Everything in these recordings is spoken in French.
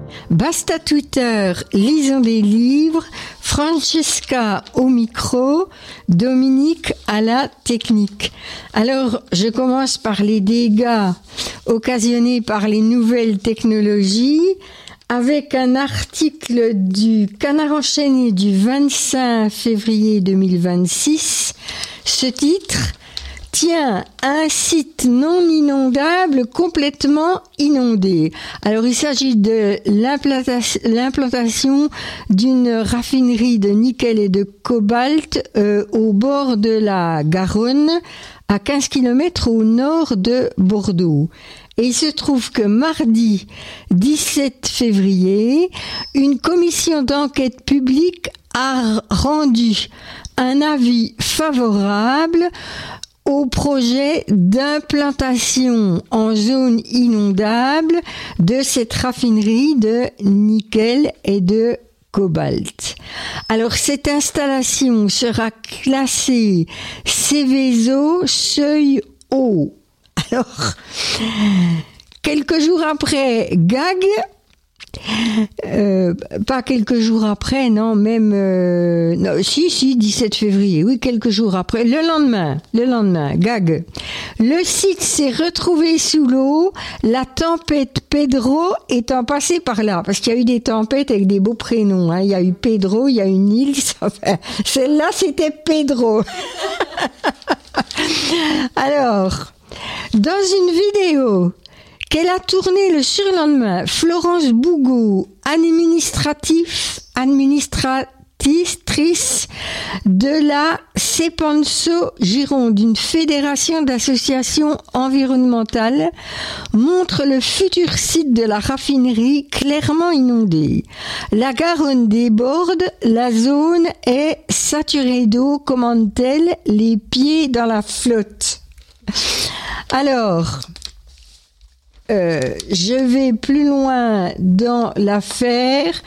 Basta Twitter, lisons des livres, Francesca au micro, Dominique à la technique. Alors, je commence par les dégâts occasionnés par les nouvelles technologies, avec un article du Canard enchaîné du 25 février 2026. Ce titre: Tiens, un site non inondable complètement inondé. Alors, il s'agit de l'implantation d'une raffinerie de nickel et de cobalt au bord de la Garonne, à 15 km au nord de Bordeaux. Et il se trouve que mardi 17 février, une commission d'enquête publique a rendu un avis favorable au projet d'implantation en zone inondable de cette raffinerie de nickel et de cobalt. Alors, cette installation sera classée Seveso seuil haut. Alors, quelques jours après, gag, pas quelques jours après, non, même, non, si, 17 février, oui, quelques jours après, le lendemain, gag. Le site s'est retrouvé sous l'eau, la tempête Pedro étant passée par là, parce qu'il y a eu des tempêtes avec des beaux prénoms, hein. Il y a eu Pedro, il y a eu Nils, enfin, celle-là, c'était Pedro. Alors, dans une vidéo qu'elle a tournée le surlendemain, Florence Bougot, administratrice de la CEPANSO Gironde, une fédération d'associations environnementales, montre le futur site de la raffinerie clairement inondé. La Garonne déborde, la zone est saturée d'eau, commande-t-elle, les pieds dans la flotte. Alors, je vais plus loin dans l'affaire.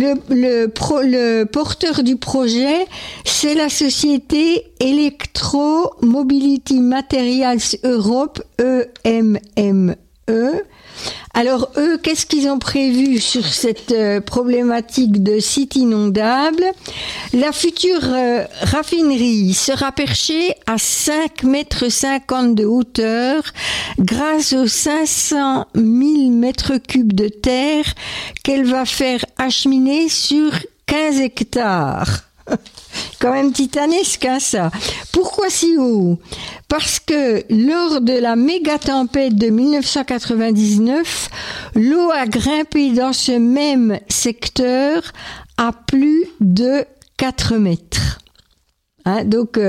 Le porteur du projet, c'est la société Electro-Mobility Materials Europe, EMME. Alors, eux, qu'est-ce qu'ils ont prévu sur cette problématique de site inondable? La future raffinerie sera perchée à 5,50 mètres de hauteur grâce aux 500 000 mètres cubes de terre qu'elle va faire acheminer sur 15 hectares. Quand même titanesque, hein, ça. Pourquoi si haut? Parce que lors de la méga tempête de 1999, l'eau a grimpé dans ce même secteur à plus de 4 mètres. Hein, donc,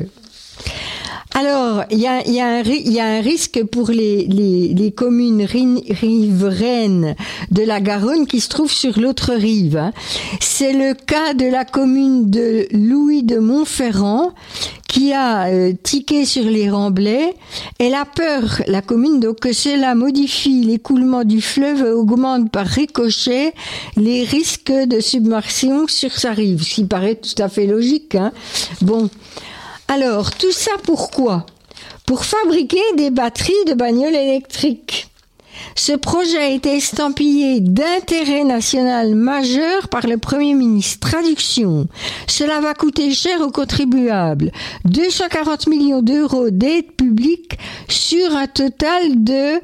alors, il y a un risque pour les communes riveraines de la Garonne qui se trouvent sur l'autre rive. Hein. C'est le cas de la commune de Louis de Montferrand qui a tiqué sur les remblais. Elle a peur, la commune, donc que cela modifie l'écoulement du fleuve et augmente par ricochet les risques de submersion sur sa rive. Ce qui paraît tout à fait logique. Hein. Bon. Alors, tout ça pourquoi? Pour fabriquer des batteries de bagnoles électriques. Ce projet a été estampillé d'intérêt national majeur par le Premier ministre. Traduction. Cela va coûter cher aux contribuables. 240 millions d'euros d'aide publique sur un total de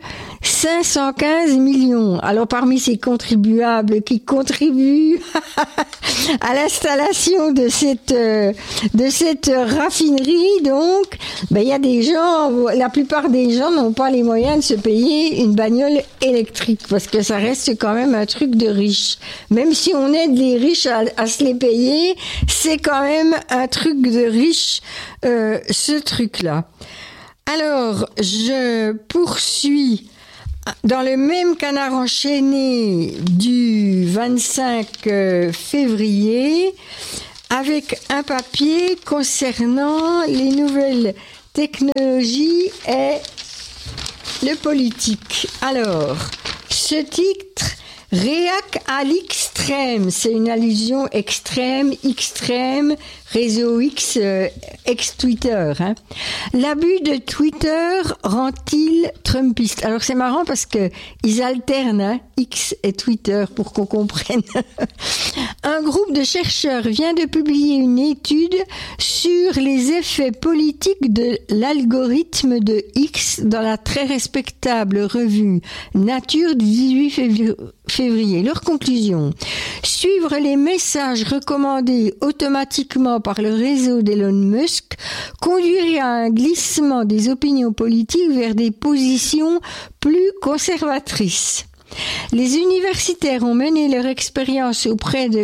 515 millions. Alors, parmi ces contribuables qui contribuent à l'installation de cette raffinerie, donc, il y a des gens, la plupart des gens n'ont pas les moyens de se payer une bagnole électrique, parce que ça reste quand même un truc de riche. Même si on aide les riches à se les payer, c'est quand même un truc de riche, ce truc-là. Alors, je poursuis dans le même Canard enchaîné du 25 février avec un papier concernant les nouvelles technologies et le politique. Alors, ce titre, Réac à l'extrême, c'est une allusion extrême, réseau X, ex-Twitter. Hein. L'abus de Twitter rend-il trumpiste? Alors c'est marrant parce que ils alternent hein, X et Twitter pour qu'on comprenne. Un groupe de chercheurs vient de publier une étude sur les effets politiques de l'algorithme de X dans la très respectable revue Nature du 18 février. Leur conclusion: suivre les messages recommandés automatiquement par le réseau d'Elon Musk conduirait à un glissement des opinions politiques vers des positions plus conservatrices. Les universitaires ont mené leur expérience auprès de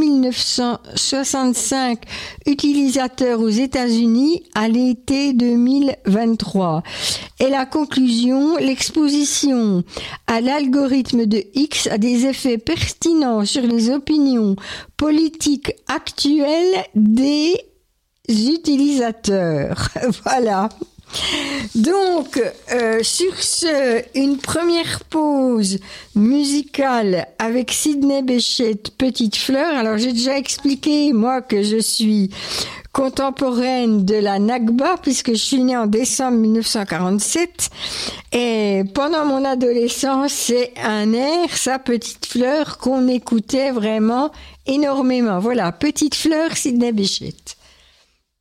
4965 utilisateurs aux États-Unis à l'été 2023. Et la conclusion, l'exposition à l'algorithme de X a des effets pertinents sur les opinions politiques actuelles des utilisateurs. Voilà. Donc, sur ce, une première pause musicale avec Sidney Bechet, Petite Fleur. Alors, j'ai déjà expliqué, moi, que je suis contemporaine de la Nakba, puisque je suis née en décembre 1947. Et pendant mon adolescence, c'est un air, ça, Petite Fleur, qu'on écoutait vraiment énormément. Voilà, Petite Fleur, Sidney Bechet.